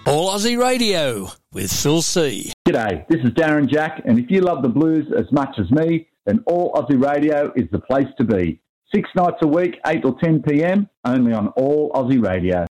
All Aussie Radio with Phil C. G'day, this is Darren Jack, and if you love the blues as much as me, then All Aussie Radio is the place to be. 6 nights a week, 8 or 10 p.m, only on All Aussie Radio.